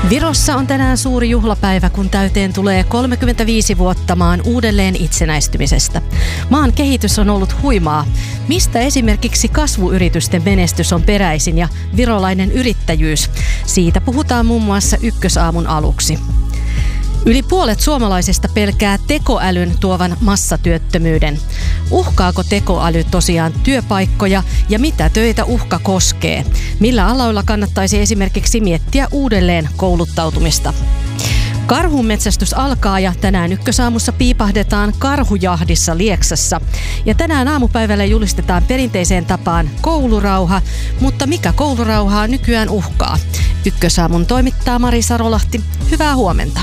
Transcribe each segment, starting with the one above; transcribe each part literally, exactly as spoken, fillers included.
Virossa on tänään suuri juhlapäivä, kun täyteen tulee kolmekymmentäviisi vuotta maan uudelleen itsenäistymisestä. Maan kehitys on ollut huimaa. Mistä esimerkiksi kasvuyritysten menestys on peräisin ja virolainen yrittäjyys? Siitä puhutaan muun muassa Ykkösaamun aluksi. Yli puolet suomalaisista pelkää tekoälyn tuovan massatyöttömyyden. Uhkaako tekoäly tosiaan työpaikkoja ja mitä töitä uhka koskee? Millä aloilla kannattaisi esimerkiksi miettiä uudelleen kouluttautumista? Karhunmetsästys alkaa ja tänään Ykkösaamussa piipahdetaan karhujahdissa Lieksassa. Ja tänään aamupäivällä julistetaan perinteiseen tapaan koulurauha, mutta mikä koulurauhaa nykyään uhkaa? Ykkösaamun toimittaa Mari Sarolahti. Hyvää huomenta.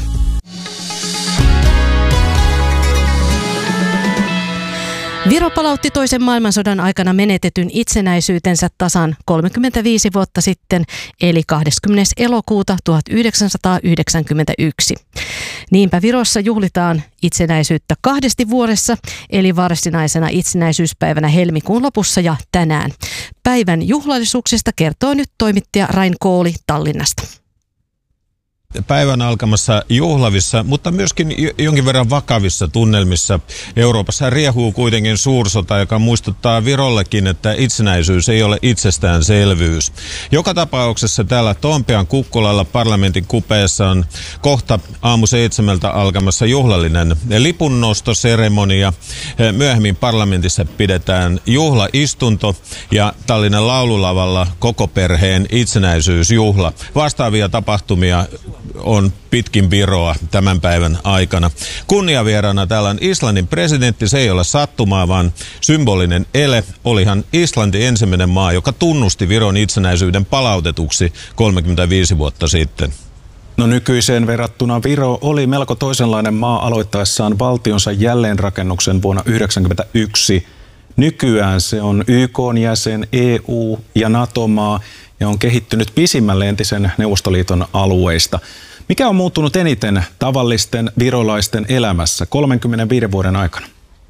Viro palautti toisen maailmansodan aikana menetetyn itsenäisyytensä tasan kolmekymmentäviisi vuotta sitten, eli kahdeskymmenes elokuuta tuhatyhdeksänsataayhdeksänkymmentäyksi. Niinpä Virossa juhlitaan itsenäisyyttä kahdesti vuodessa, eli varsinaisena itsenäisyyspäivänä helmikuun lopussa ja tänään. Päivän juhlallisuuksista kertoo nyt toimittaja Rain Kooli Tallinnasta. Päivän alkamassa juhlavissa, mutta myöskin jonkin verran vakavissa tunnelmissa. Euroopassa riehuu kuitenkin suursota, joka muistuttaa Virollekin, että itsenäisyys ei ole itsestäänselvyys. Joka tapauksessa täällä Toompean Kukkulalla parlamentin kupeessa on kohta aamu seitsemältä alkamassa juhlallinen lipunnostoseremonia. Myöhemmin parlamentissa pidetään juhlaistunto ja Tallinnan laululavalla koko perheen itsenäisyysjuhla. Vastaavia tapahtumia on pitkin Viroa tämän päivän aikana. Kunniavieraana täällä on Islannin presidentti. Se ei ole sattumaa, vaan symbolinen ele. Olihan Islanti ensimmäinen maa, joka tunnusti Viron itsenäisyyden palautetuksi kolmekymmentäviisi vuotta sitten. No nykyiseen verrattuna Viro oli melko toisenlainen maa aloittaessaan valtionsa jälleenrakennuksen vuonna yhdeksänkymmentäyksi. Nykyään se on Y K:n jäsen, E U- ja NATO-maa ja on kehittynyt pisimmälle entisen Neuvostoliiton alueista. Mikä on muuttunut eniten tavallisten virolaisten elämässä kolmekymmentäviiden vuoden aikana?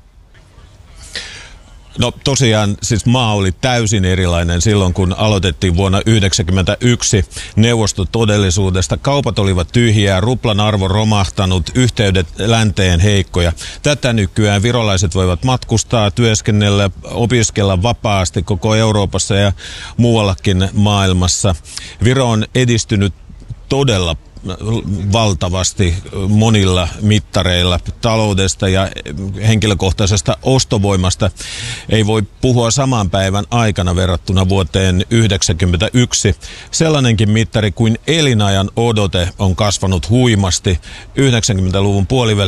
No tosiaan siis maa oli täysin erilainen silloin, kun aloitettiin vuonna yhdeksänkymmentäyksi neuvostotodellisuudesta. Kaupat olivat tyhjiä, ruplan arvo romahtanut, yhteydet länteen heikkoja. Tätä nykyään virolaiset voivat matkustaa, työskennellä, opiskella vapaasti koko Euroopassa ja muuallakin maailmassa. Viro on edistynyt todella valtavasti monilla mittareilla taloudesta ja henkilökohtaisesta ostovoimasta. Ei voi puhua saman päivän aikana verrattuna vuoteen yhdeksänkymmentäyksi. Sellainenkin mittari kuin elinajan odote on kasvanut huimasti. yhdeksänkymmentäluvun puolivälin